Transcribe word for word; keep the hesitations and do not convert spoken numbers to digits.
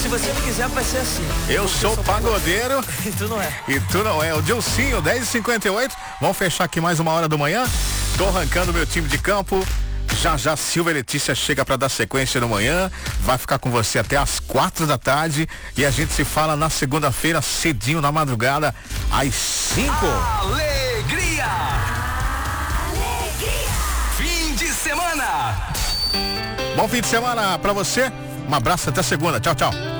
se você não quiser, vai ser assim. Eu sou pagodeiro. E tu não é. E tu não é. O Dilcinho, dez e cinquenta e oito. Vamos fechar aqui mais uma hora da manhã. Tô arrancando meu time de campo. Já já Silvia Letícia chega para dar sequência no manhã. Vai ficar com você até as quatro da tarde. E a gente se fala na segunda-feira, cedinho, na madrugada, às cinco. Alegria! Alegria! Fim de semana! Bom fim de semana pra você. Um abraço até segunda. Tchau, tchau.